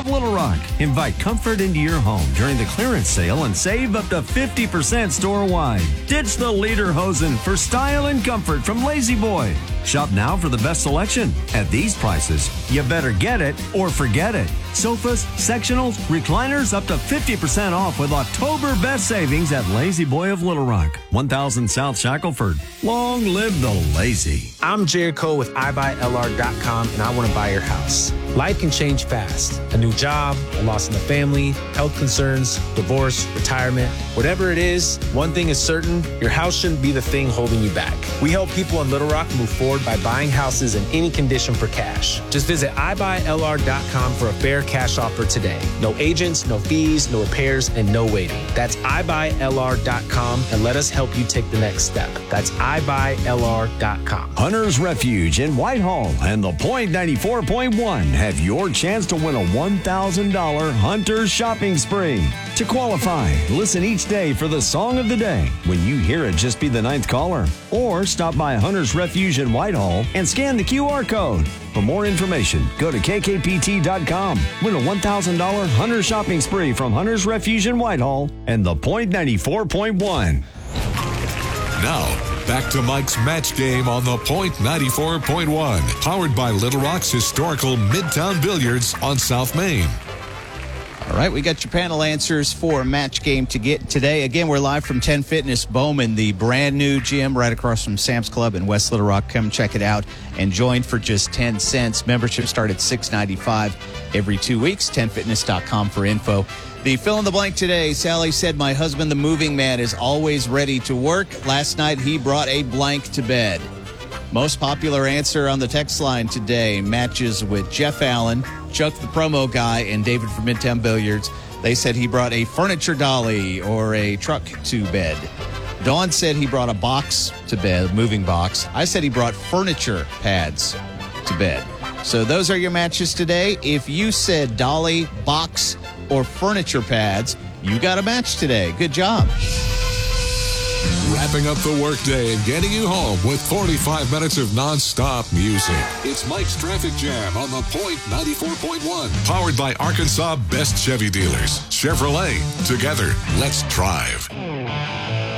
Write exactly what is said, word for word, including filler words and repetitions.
Little Rock. Invite comfort into your home during the clearance sale and save up to fifty percent store-wide. Ditch the lederhosen for style and comfort from Lazy Boy. Shop now for the best selection. At these prices, you better get it or forget it. Sofas, sectionals, recliners up to fifty percent off with October best savings at Lazy Boy of Little Rock, one thousand South Shackelford. Long live the lazy. I'm Jared Cole with I buy L R dot com, and I want to buy your house. Life can change fast. A new job, a loss in the family, health concerns, divorce, retirement. Whatever it is, one thing is certain, your house shouldn't be the thing holding you back. We help people in Little Rock move forward by buying houses in any condition for cash. Just visit I buy L R dot com for a fair cash offer today. No agents, no fees, no repairs, and no waiting. That's I buy L R dot com, and let us help you take the next step. That's I buy L R dot com. Hunter's Refuge in Whitehall and the Point ninety-four point one have your chance to win a one thousand dollars Hunter's shopping spree. To qualify, listen each day for the song of the day. When you hear it, just be the ninth caller. Or stop by Hunter's Refuge in Whitehall and scan the Q R code. For more information, go to K K P T dot com. Win a one thousand dollars Hunter shopping spree from Hunter's Refuge in Whitehall and the Point ninety-four point one. Now, back to Mike's match game on the Point ninety-four point one. Powered by Little Rock's historical Midtown Billiards on South Main. All right, we got your panel answers for match game to get today. Again, we're live from ten Fitness Bowman, the brand new gym right across from Sam's Club in West Little Rock. Come check it out and join for just ten cents. Membership start at six ninety-five every two weeks. ten fitness dot com for info. The fill in the blank today, Sally said, my husband, the moving man, is always ready to work. Last night, he brought a blank to bed. Most popular answer on the text line today matches with Jeff Allen, Chuck the promo guy, and David from Midtown Billiards. They said he brought a furniture dolly or a truck to bed. Dawn said he brought a box to bed, a moving box. I said he brought furniture pads to bed. So those are your matches today. If you said dolly, box, or furniture pads, you got a match today. Good job. Wrapping up the workday and getting you home with forty-five minutes of nonstop music. It's Mike's Traffic Jam on the Point ninety-four point one. Powered by Arkansas Best Chevy Dealers. Chevrolet. Together, let's drive.